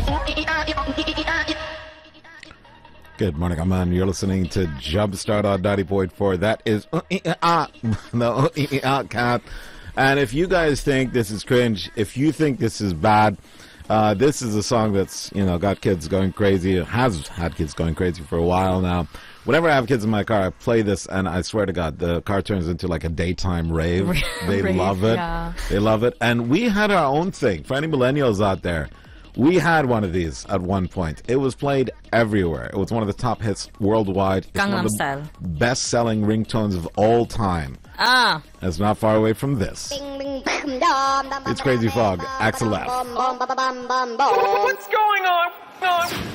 Good morning, Aman. You're listening to Jumpstart on 90.4. That is the cat. And if you guys think this is cringe, if you think this is bad, this is a song that's, got kids going crazy. It has had kids going crazy for a while now. Whenever I have kids in my car, I play this, and I swear to God, the car turns into like a daytime rave. They love it. Yeah. They love it. And we had our own thing. For any millennials out there, we had one of these at one point. It was played everywhere. It was one of the top hits worldwide. It's Gangnam Style. Best-selling ringtones of all time. It's not far away from this. It's Crazy Frog, Axel F. What's going on?